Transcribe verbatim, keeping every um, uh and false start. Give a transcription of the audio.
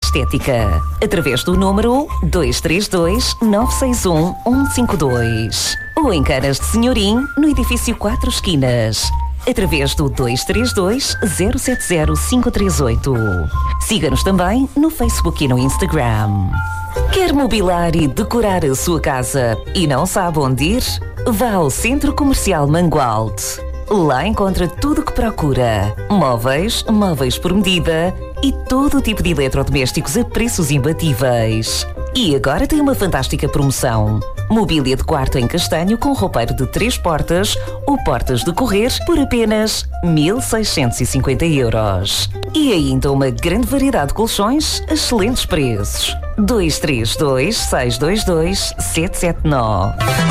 estética. Através do número dois três dois, nove seis um, um cinco dois. Ou em Canas de Senhorim, no edifício Quatro Esquinas. Através do dois três dois, zero sete zero, cinco três oito. Siga-nos também no Facebook e no Instagram. Quer mobilar e decorar a sua casa e não sabe onde ir? Vá ao Centro Comercial Mangualde. Lá encontra tudo o que procura. Móveis, móveis por medida e todo o tipo de eletrodomésticos a preços imbatíveis. E agora tem uma fantástica promoção. Mobília de quarto em castanho com roupeiro de três portas ou portas de correr por apenas mil seiscentos e cinquenta euros. E ainda uma grande variedade de colchões a excelentes preços. dois três dois, seis dois dois, sete sete nove.